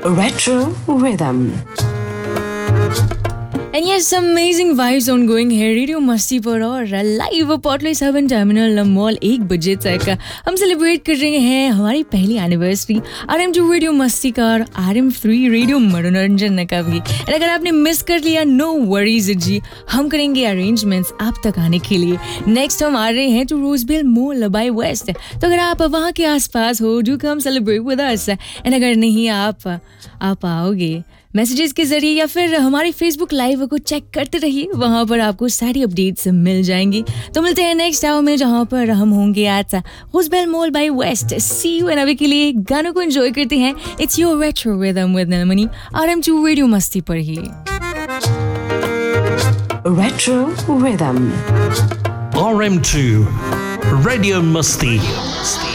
Retro Rhythm. And yes, amazing vibes ongoing here. Radio मस्ती पर और लाइव पॉटली 7 टर्मिनल मॉल 1 बजे तक हम सेलिब्रेट कर रहे हैं हमारी पहली एनिवर्सरी RM2 रेडियो मस्ती का और RM3 रेडियो मनोरंजन का भी। और अगर आपने मिस कर लिया, नो वरीज जी, हम करेंगे अरेंजमेंट्स आप तक आने के लिए। नेक्स्ट हम आ रहे हैं to Rosebel mall bye waste, तो अगर आप वहाँ के आसपास हो, do come celebrate with us. And अगर नहीं आप आओगे मैसेजेस के जरिए या फिर हमारे फेसबुक लाइव को चेक करते रहिए, वहाँ पर आपको सारी अपडेट्स मिल जाएंगी। तो मिलते हैं नेक्स्ट आवर में, जहाँ पर हम होंगे eight Rosebel mall bye waste. C you. And अभी के लिए गानों को एंजॉय करते हैं। It's your retro rhythm with Neelmani, RM2 radio मस्ती पर ही। Retro Rhythm. RM2 Radio Musti.